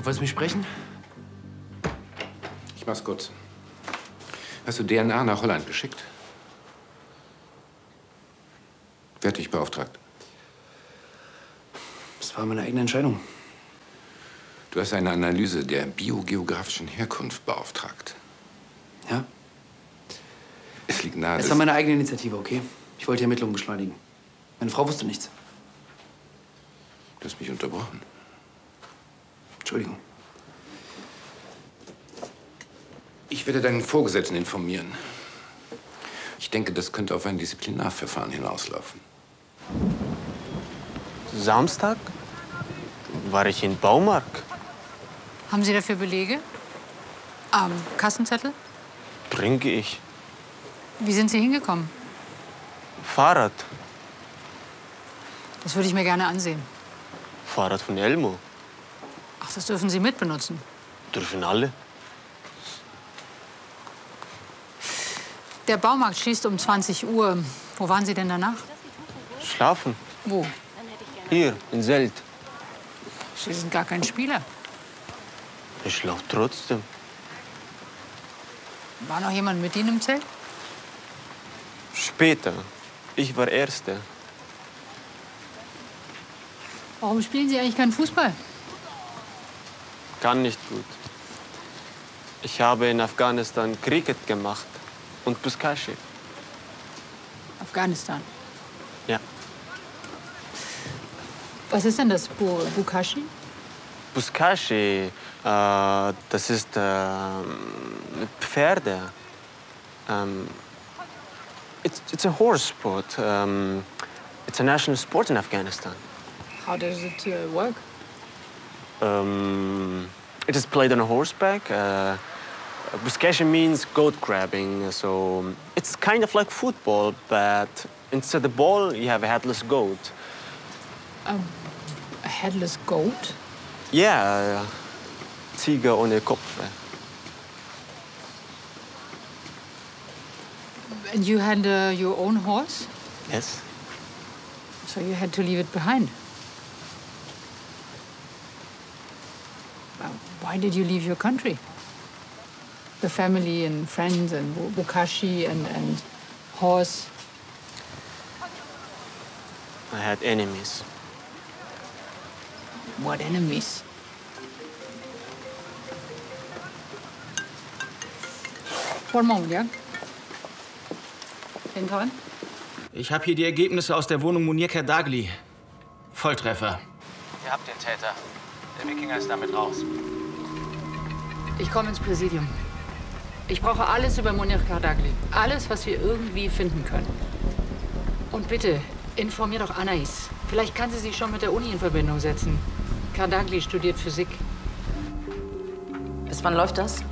Du wolltest mich sprechen? Ich mach's kurz. Hast du DNA nach Holland geschickt? Wer hat dich beauftragt? Das war meine eigene Entscheidung. Du hast eine Analyse der biogeografischen Herkunft beauftragt. Ja? Es liegt nahe, Es war meine eigene Initiative, okay? Ich wollte die Ermittlungen beschleunigen. Meine Frau wusste nichts. Du hast mich unterbrochen. Entschuldigung. Ich werde deinen Vorgesetzten informieren. Ich denke, das könnte auf ein Disziplinarverfahren hinauslaufen. Samstag war ich im Baumarkt. Haben Sie dafür Belege? Kassenzettel? Bringe ich. Wie sind Sie hingekommen? Fahrrad. Das würde ich mir gerne ansehen. Fahrrad von Elmo. Ach, das dürfen Sie mitbenutzen. Dürfen alle. Der Baumarkt schließt um 20 Uhr. Wo waren Sie denn danach? Schlafen. Wo? Hier, in Selt. Sie sind gar kein Spieler. Ich schlafe trotzdem. War noch jemand mit Ihnen im Zelt? Später. Ich war Erster. Warum spielen Sie eigentlich keinen Fußball? Kann nicht gut. Ich habe in Afghanistan Cricket gemacht und Buskashi. Afghanistan. Ja. Was ist denn das Bukashi? Buskashi, das ist Pferde. It's a horse sport. It's a national sport in Afghanistan. How does it work? It is played on a horseback. Buskashi means goat grabbing, so it's kind of like football, but instead of the ball, you have a headless goat. A headless goat? Yeah, Tiger ohne Kopf. And you had your own horse? Yes. So you had to leave it behind. Why did you leave your country? The family and friends and Bukashi and horse. I had enemies. What enemies? One moment, ja? Hinterher? Ich habe hier die Ergebnisse aus der Wohnung Munir Kerdagli. Volltreffer. Ihr habt den Täter. Der Wikinger ist damit raus. Ich komme ins Präsidium. Ich brauche alles über Munir Kerdagli. Alles, was wir irgendwie finden können. Und bitte, informier doch Anais. Vielleicht kann sie sich schon mit der Uni in Verbindung setzen. Kerdagli studiert Physik. Bis wann läuft das?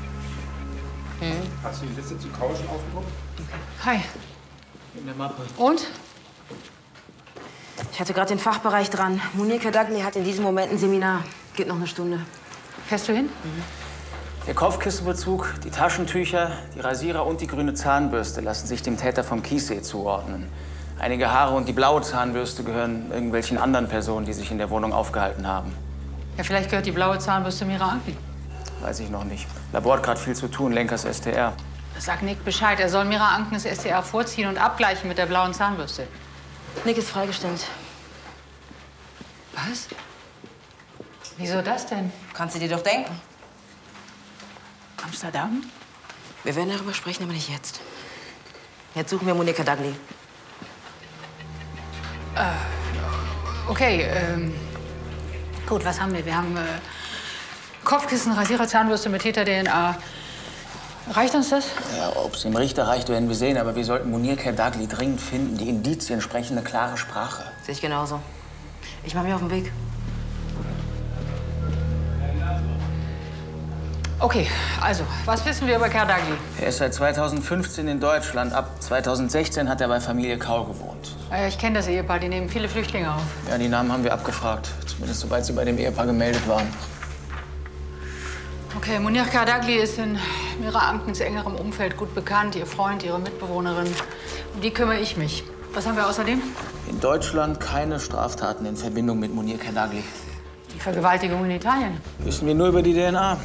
Hast du die Liste zu Kauschen aufgeguckt? Hi. In der Mappe. Und? Ich hatte gerade den Fachbereich dran. Munir Kerdagli hat in diesem Moment ein Seminar. Geht noch eine Stunde. Fährst du hin? Der Kopfkissenbezug, die Taschentücher, die Rasierer und die grüne Zahnbürste lassen sich dem Täter vom Kiessee zuordnen. Einige Haare und die blaue Zahnbürste gehören irgendwelchen anderen Personen, die sich in der Wohnung aufgehalten haben. Ja, vielleicht gehört die blaue Zahnbürste Mira Ankli. Weiß ich noch nicht. Labor hat gerade viel zu tun, Lenkers STR. Sag Nick Bescheid. Er soll Mira Ankens STR vorziehen und abgleichen mit der blauen Zahnbürste. Nick ist freigestellt. Was? Wieso das denn? Kannst du dir doch denken. Amsterdam? Wir werden darüber sprechen, aber nicht jetzt. Jetzt suchen wir Munir Kerdagli. Okay, gut, was haben wir? Wir haben Kopfkissen, Rasierer, Zahnbürste mit Täter-DNA. Reicht uns das? Ja, ob es dem Richter reicht, werden wir sehen. Aber wir sollten Munir Kerdagli dringend finden. Die Indizien sprechen eine klare Sprache. Sehe ich genauso. Ich mache mich auf den Weg. Okay, also, was wissen wir über Kerdagli? Er ist seit 2015 in Deutschland. Ab 2016 hat er bei Familie Kaul gewohnt. Ich kenne das Ehepaar, die nehmen viele Flüchtlinge auf. Ja, die Namen haben wir abgefragt. Zumindest soweit sie bei dem Ehepaar gemeldet waren. Okay, Munir Kerdagli ist in Mira Ankens engerem Umfeld gut bekannt. Ihr Freund, ihre Mitbewohnerin. Um die kümmere ich mich. Was haben wir außerdem? In Deutschland keine Straftaten in Verbindung mit Munir Kerdagli. Die Vergewaltigung in Italien. Wissen wir nur über die DNA.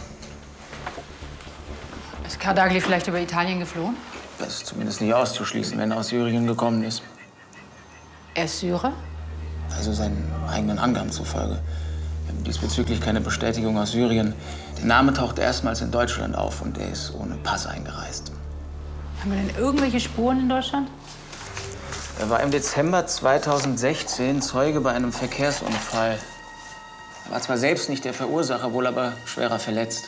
Ist Kardagli vielleicht über Italien geflohen? Das ist zumindest nicht auszuschließen, wenn er aus Syrien gekommen ist. Er ist Syrer? Also seinen eigenen Angaben zufolge. Wir haben diesbezüglich keine Bestätigung aus Syrien. Der Name taucht erstmals in Deutschland auf und er ist ohne Pass eingereist. Haben wir denn irgendwelche Spuren in Deutschland? Er war im Dezember 2016 Zeuge bei einem Verkehrsunfall. Er war zwar selbst nicht der Verursacher, wohl aber schwerer verletzt.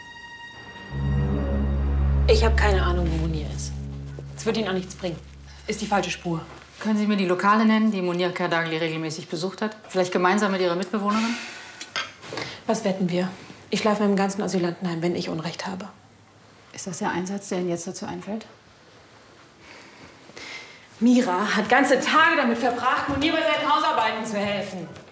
Ich habe keine Ahnung, wo Munir ist. Es wird Ihnen auch nichts bringen. Ist die falsche Spur. Können Sie mir die Lokale nennen, die Munir Kardagli regelmäßig besucht hat? Vielleicht gemeinsam mit ihrer Mitbewohnerin? Was wetten wir? Ich schlafe im ganzen Asylantenheim, wenn ich Unrecht habe. Ist das der Einsatz, der Ihnen jetzt dazu einfällt? Mira hat ganze Tage damit verbracht, Munir bei seinen Hausarbeiten zu helfen.